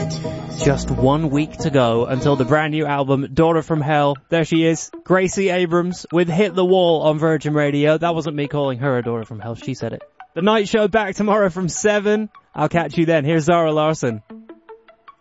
Just 1 week to go until the brand new album, Daughter from Hell. There she is, Gracie Abrams with Hit the Wall on Virgin Radio. That wasn't me calling her a daughter from hell, she said it. The Night Show back tomorrow from 7. I'll catch you then. Here's Zara Larsson.